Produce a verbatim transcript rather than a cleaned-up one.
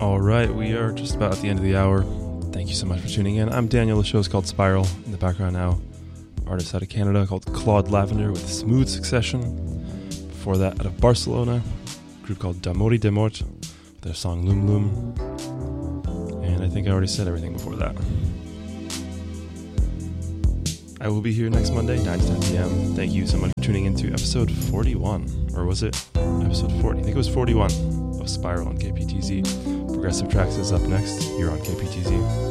All right, we are just about at the end of the hour. Thank you so much for tuning in. I'm Daniel. The show is called Spiral. In the background now, artist out of Canada called Claude Lavender with Smooth Succession. Before that, out of Barcelona, a group called Damori de Mort with their song Loom Loom. And I think I already said everything before that. I will be here next Monday, nine to ten p.m. Thank you so much for tuning into episode forty-one. Or was it episode forty? I think it was forty-one of Spiral on K P T Z. Progressive Tracks is up next here on K P T Z.